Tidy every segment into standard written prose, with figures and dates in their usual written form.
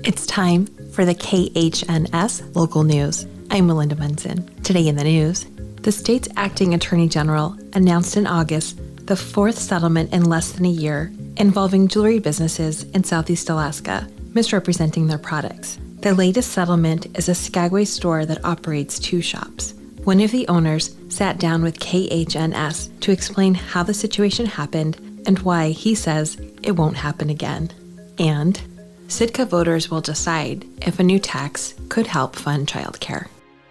It's time for the KHNS local news. I'm Melinda Munson. Today in the news, the state's acting attorney general announced in August the fourth settlement in less than a year involving jewelry businesses in Southeast Alaska, misrepresenting their products. The latest settlement is a Skagway store that operates two shops. One of the owners sat down with KHNS to explain how the situation happened and why he says it won't happen again. And Sitka voters will decide if a new tax could help fund childcare.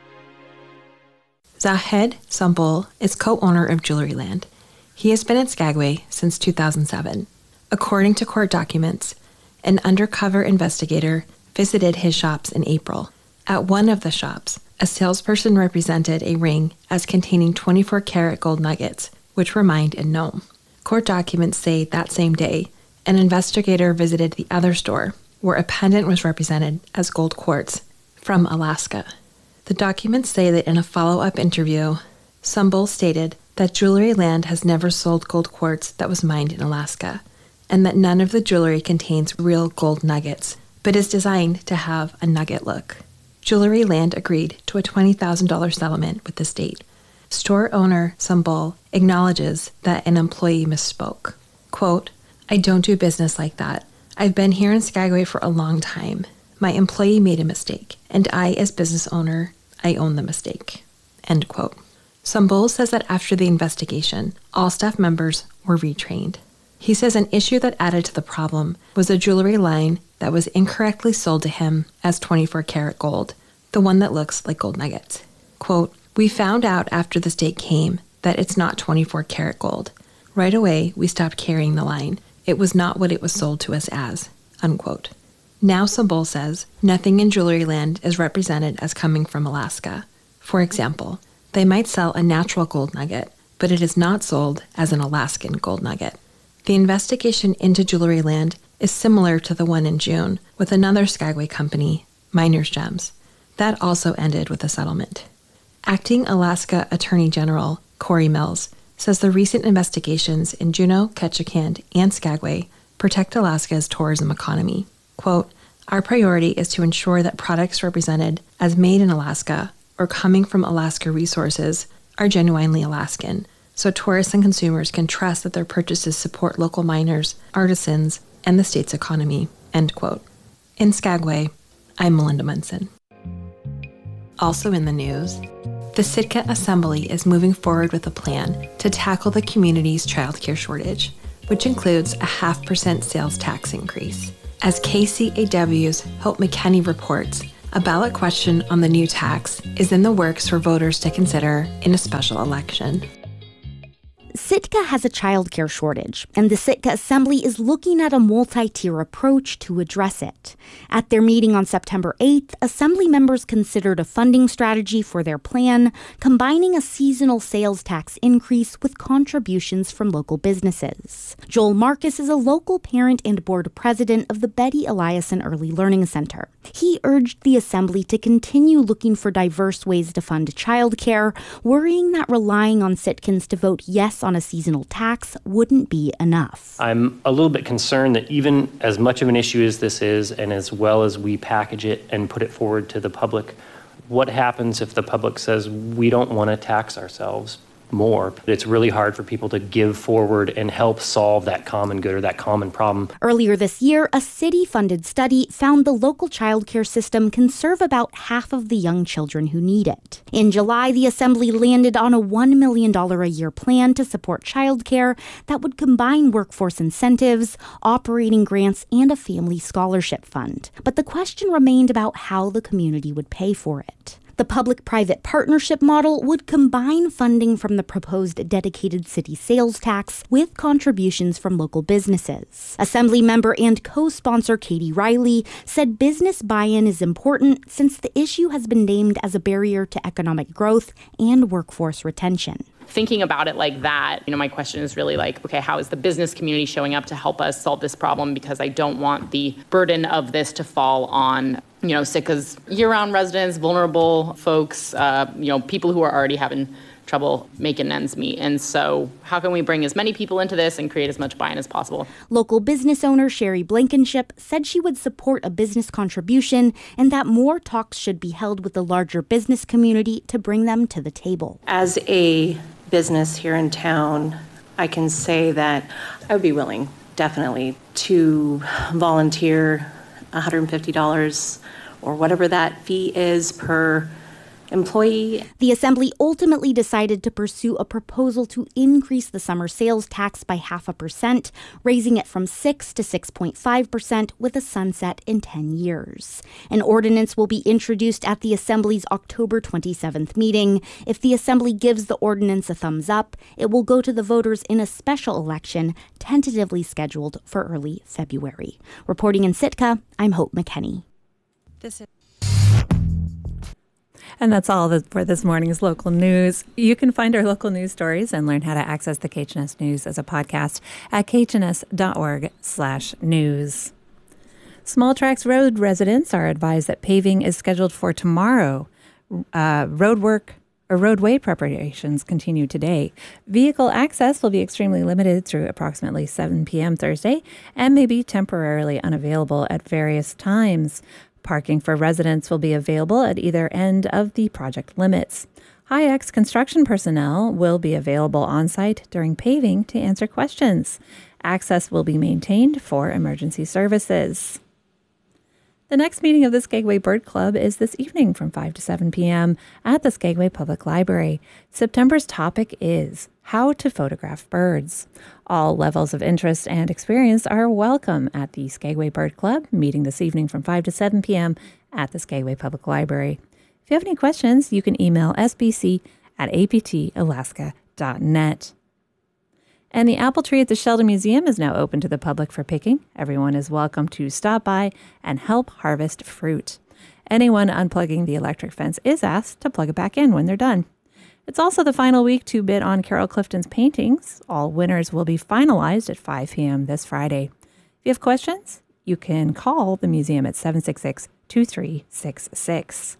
Zahed Sambol is co-owner of Jewelryland. He has been at Skagway since 2007. According to court documents, an undercover investigator visited his shops in April. At one of the shops, a salesperson represented a ring as containing 24-karat gold nuggets, which were mined in Nome. Court documents say that same day, an investigator visited the other store, where a pendant was represented as gold quartz from Alaska. The documents say that in a follow-up interview, Sambol stated that Jewelryland has never sold gold quartz that was mined in Alaska, and that none of the jewelry contains real gold nuggets, but is designed to have a nugget look. Jewelryland agreed to a $20,000 settlement with the state. Store owner Sambol acknowledges that an employee misspoke. Quote, "I don't do business like that. I've been here in Skagway for a long time. My employee made a mistake, and I, as business owner, I own the mistake." End quote. Sambol says that after the investigation, all staff members were retrained. He says an issue that added to the problem was a jewelry line that was incorrectly sold to him as 24-karat gold, the one that looks like gold nuggets. Quote, "We found out after the state came that it's not 24-karat gold. Right away, we stopped carrying the line. It was not what it was sold to us as." Unquote. Now Sambol says nothing in Jewelryland is represented as coming from Alaska. For example, they might sell a natural gold nugget, but it is not sold as an Alaskan gold nugget. The investigation into Jewelryland is similar to the one in June with another Skagway company, Miners Gems. That also ended with a settlement. Acting Alaska Attorney General Corey Mills says the recent investigations in Juneau, Ketchikan, and Skagway protect Alaska's tourism economy. Quote, "Our priority is to ensure that products represented as made in Alaska or coming from Alaska resources are genuinely Alaskan, so tourists and consumers can trust that their purchases support local miners, artisans, and the state's economy." End quote. In Skagway, I'm Melinda Munson. Also in the news, the Sitka Assembly is moving forward with a plan to tackle the community's childcare shortage, which includes a 0.5% sales tax increase. As KCAW's Hope McKenney reports, a ballot question on the new tax is in the works for voters to consider in a special election. Sitka has a childcare shortage, and the Sitka Assembly is looking at a multi-tier approach to address it. At their meeting on September 8th, Assembly members considered a funding strategy for their plan, combining a seasonal sales tax increase with contributions from local businesses. Joel Marcus is a local parent and board president of the Betty Eliason Early Learning Center. He urged the Assembly to continue looking for diverse ways to fund childcare, worrying that relying on Sitkans to vote yes on a seasonal tax wouldn't be enough. I'm a little bit concerned that even as much of an issue as this is, and as well as we package it and put it forward to the public, what happens if the public says we don't want to tax ourselves more? It's really hard for people to give forward and help solve that common good or that common problem. Earlier this year, a city-funded study found the local childcare system can serve about half of the young children who need it. In July, the Assembly landed on a $1 million a year plan to support childcare that would combine workforce incentives, operating grants, and a family scholarship fund. But the question remained about how the community would pay for it. The public-private partnership model would combine funding from the proposed dedicated city sales tax with contributions from local businesses. Assembly member and co-sponsor Katie Riley said business buy-in is important since the issue has been named as a barrier to economic growth and workforce retention. Thinking about it like that, my question is really like, okay, how is the business community showing up to help us solve this problem? Because I don't want the burden of this to fall on, Sitka's year-round residents, vulnerable folks, people who are already having trouble making ends meet. And so how can we bring as many people into this and create as much buy-in as possible? Local business owner Sherry Blankenship said she would support a business contribution and that more talks should be held with the larger business community to bring them to the table. As a business here in town, I can say that I would be willing, definitely, to volunteer $150 or whatever that fee is per employee. The Assembly ultimately decided to pursue a proposal to increase the summer sales tax by 0.5%, raising it from 6 to 6.5% with a sunset in 10 years. An ordinance will be introduced at the Assembly's October 27th meeting. If the Assembly gives the ordinance a thumbs up, it will go to the voters in a special election tentatively scheduled for early February. Reporting in Sitka, I'm Hope McKenney. And that's all for this morning's local news. You can find our local news stories and learn how to access the KHNS News as a podcast at khns.org/news. Small Tracks Road residents are advised that paving is scheduled for tomorrow. Roadway preparations continue today. Vehicle access will be extremely limited through approximately 7 p.m. Thursday and may be temporarily unavailable at various times. Parking for residents will be available at either end of the project limits. Hi-X construction personnel will be available on site during paving to answer questions. Access will be maintained for emergency services. The next meeting of the Skagway Bird Club is this evening from 5 to 7 p.m. at the Skagway Public Library. September's topic is how to photograph birds. All levels of interest and experience are welcome at the Skagway Bird Club, meeting this evening from 5 to 7 p.m. at the Skagway Public Library. If you have any questions, you can email sbc@aptalaska.net. And the apple tree at the Sheldon Museum is now open to the public for picking. Everyone is welcome to stop by and help harvest fruit. Anyone unplugging the electric fence is asked to plug it back in when they're done. It's also the final week to bid on Carol Clifton's paintings. All winners will be finalized at 5 p.m. this Friday. If you have questions, you can call the museum at 766-2366.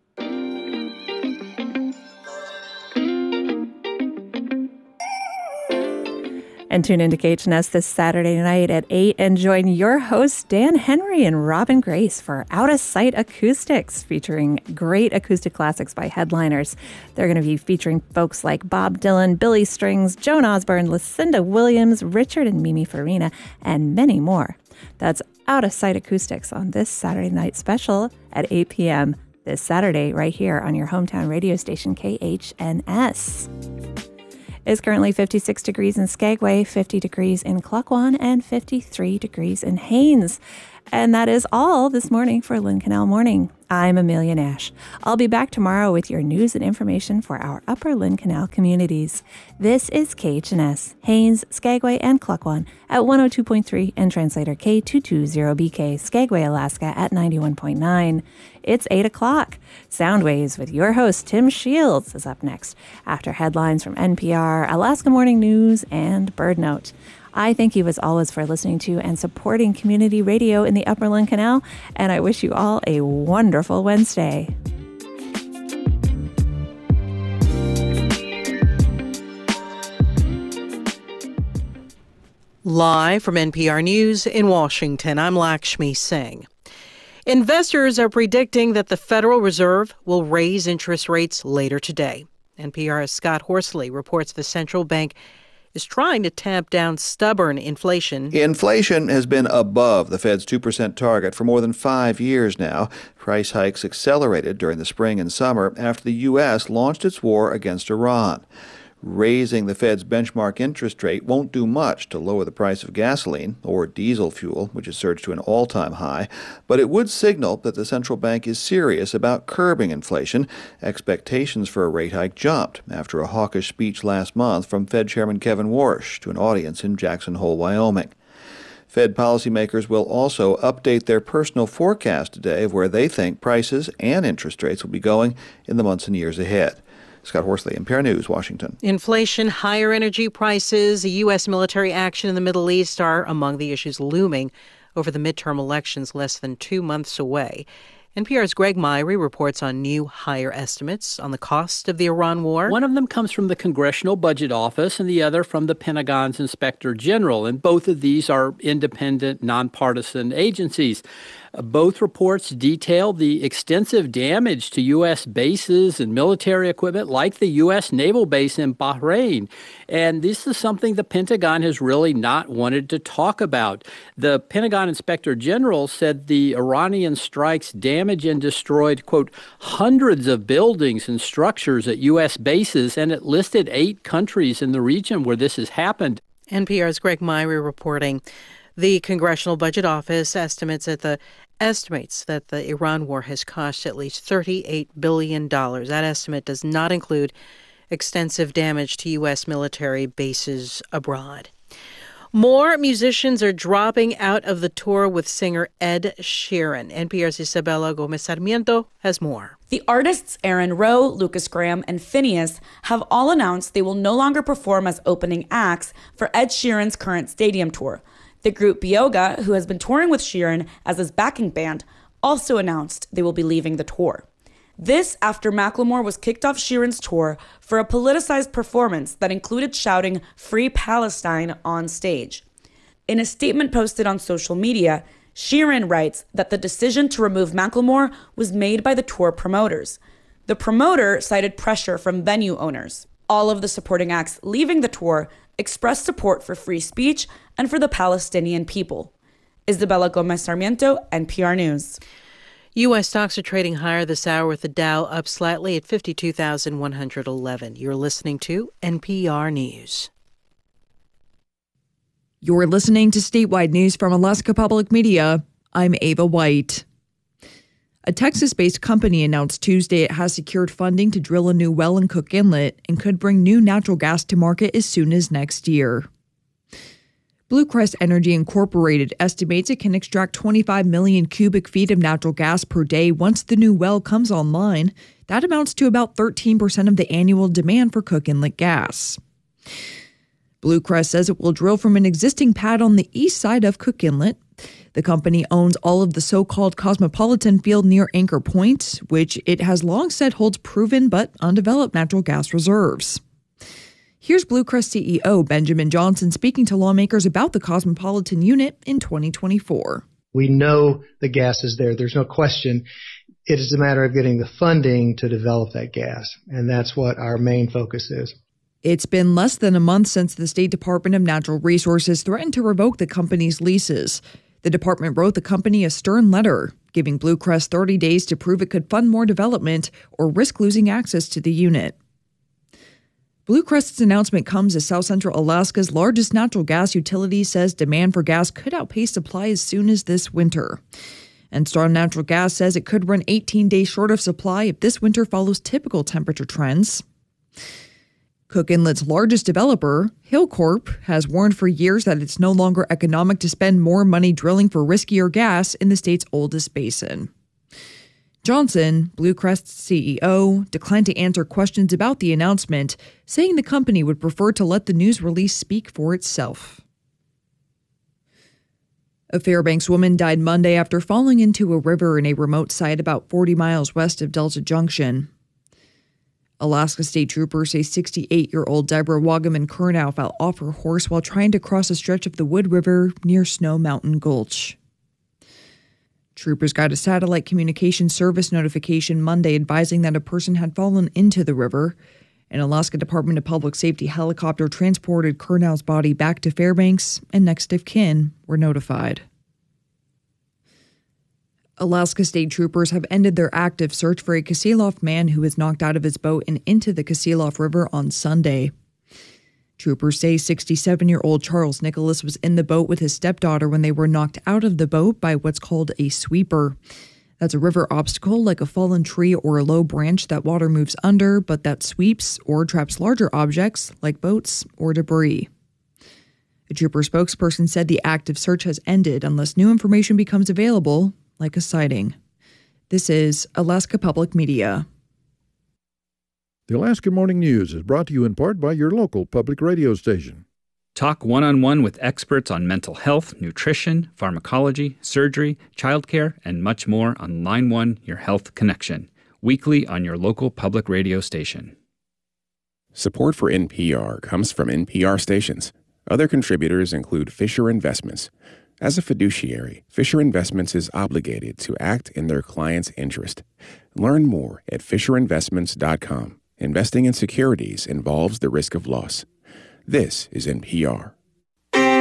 And tune into KHNS this Saturday night at 8 and join your hosts, Dan Henry and Robin Grace, for Out of Sight Acoustics, featuring great acoustic classics by headliners. They're going to be featuring folks like Bob Dylan, Billy Strings, Joan Osborne, Lucinda Williams, Richard and Mimi Farina, and many more. That's Out of Sight Acoustics on this Saturday night special at 8 p.m. this Saturday right here on your hometown radio station, KHNS. It's currently 56 degrees in Skagway, 50 degrees in Klukwan, and 53 degrees in Haines. And that is all this morning for Lynn Canal Morning. I'm Amelia Nash. I'll be back tomorrow with your news and information for our Upper Lynn Canal communities. This is KHNS, Haines, Skagway, and Klukwan at 102.3 and translator K220BK, Skagway, Alaska at 91.9. It's 8 o'clock. Soundwaves with your host, Tim Shields, is up next after headlines from NPR, Alaska Morning News, and BirdNote. I thank you as always for listening to and supporting community radio in the Upper Lynn Canal, and I wish you all a wonderful Wednesday. Live from NPR News in Washington, I'm Lakshmi Singh. Investors are predicting that the Federal Reserve will raise interest rates later today. NPR's Scott Horsley reports the central bank is trying to tamp down stubborn inflation. Inflation has been above the Fed's 2% target for more than 5 years now. Price hikes accelerated during the spring and summer after the U.S. launched its war against Iran. Raising the Fed's benchmark interest rate won't do much to lower the price of gasoline or diesel fuel, which has surged to an all-time high, but it would signal that the central bank is serious about curbing inflation. Expectations for a rate hike jumped after a hawkish speech last month from Fed Chairman Kevin Warsh to an audience in Jackson Hole, Wyoming. Fed policymakers will also update their personal forecast today of where they think prices and interest rates will be going in the months and years ahead. Scott Horsley, NPR News, Washington. Inflation, higher energy prices, U.S. military action in the Middle East are among the issues looming over the midterm elections less than 2 months away. NPR's Greg Myrie reports on new higher estimates on the cost of the Iran war. One of them comes from the Congressional Budget Office and the other from the Pentagon's Inspector General. And both of these are independent, nonpartisan agencies. Both reports detail the extensive damage to U.S. bases and military equipment like the U.S. naval base in Bahrain. And this is something the Pentagon has really not wanted to talk about. The Pentagon Inspector General said the Iranian strikes damaged and destroyed, quote, hundreds of buildings and structures at U.S. bases, and it listed 8 countries in the region where this has happened. NPR's Greg Myrie reporting. The Congressional Budget Office estimates that the Iran war has cost at least $38 billion. That estimate does not include extensive damage to U.S. military bases abroad. More musicians are dropping out of the tour with singer Ed Sheeran. NPR's Isabella Gomez Sarmiento has more. The artists Aaron Rowe, Lucas Graham, and Phineas have all announced they will no longer perform as opening acts for Ed Sheeran's current stadium tour. The group Bioga, who has been touring with Sheeran as his backing band, also announced they will be leaving the tour. This after Macklemore was kicked off Sheeran's tour for a politicized performance that included shouting "Free Palestine" on stage. In a statement posted on social media, Sheeran writes that the decision to remove Macklemore was made by the tour promoters. The promoter cited pressure from venue owners. All of the supporting acts leaving the tour expressed support for free speech and for the Palestinian people. Isabella Gomez Sarmiento, NPR News. U.S. stocks are trading higher this hour with the Dow up slightly at 52,111. You're listening to NPR News. You're listening to statewide news from Alaska Public Media. I'm Ava White. A Texas-based company announced Tuesday it has secured funding to drill a new well in Cook Inlet and could bring new natural gas to market as soon as next year. Blue Crest Energy Incorporated estimates it can extract 25 million cubic feet of natural gas per day once the new well comes online. That amounts to about 13% of the annual demand for Cook Inlet gas. Blue Crest says it will drill from an existing pad on the east side of Cook Inlet. The company owns all of the so-called Cosmopolitan Field near Anchor Point, which it has long said holds proven but undeveloped natural gas reserves. Here's Blue Crest CEO Benjamin Johnson speaking to lawmakers about the Cosmopolitan unit in 2024. We know the gas is there. There's no question. It is a matter of getting the funding to develop that gas, and that's what our main focus is. It's been less than a month since the State Department of Natural Resources threatened to revoke the company's leases. The department wrote the company a stern letter, giving Blue Crest 30 days to prove it could fund more development or risk losing access to the unit. Blue Crest's announcement comes as South Central Alaska's largest natural gas utility says demand for gas could outpace supply as soon as this winter. And Star Natural Gas says it could run 18 days short of supply if this winter follows typical temperature trends. Cook Inlet's largest developer, Hillcorp, has warned for years that it's no longer economic to spend more money drilling for riskier gas in the state's oldest basin. Johnson, Blue Crest's CEO, declined to answer questions about the announcement, saying the company would prefer to let the news release speak for itself. A Fairbanks woman died Monday after falling into a river in a remote site about 40 miles west of Delta Junction. Alaska State Troopers say 68-year-old Deborah Wagaman-Kurnow fell off her horse while trying to cross a stretch of the Wood River near Snow Mountain Gulch. Troopers got a satellite communication service notification Monday advising that a person had fallen into the river. An Alaska Department of Public Safety helicopter transported Kurnow's body back to Fairbanks, and next of kin were notified. Alaska State Troopers have ended their active search for a Kasilof man who was knocked out of his boat and into the Kasilof River on Sunday. Troopers say 67-year-old Charles Nicholas was in the boat with his stepdaughter when they were knocked out of the boat by what's called a sweeper. That's a river obstacle like a fallen tree or a low branch that water moves under, but that sweeps or traps larger objects like boats or debris. A trooper spokesperson said the active search has ended unless new information becomes available, like a sighting. This is Alaska Public Media. The Alaska Morning News is brought to you in part by your local public radio station. Talk one-on-one with experts on mental health, nutrition, pharmacology, surgery, childcare, and much more on Line 1, Your Health Connection, weekly on your local public radio station. Support for NPR comes from NPR stations. Other contributors include Fisher Investments. As a fiduciary, Fisher Investments is obligated to act in their client's interest. Learn more at FisherInvestments.com. Investing in securities involves the risk of loss. This is NPR.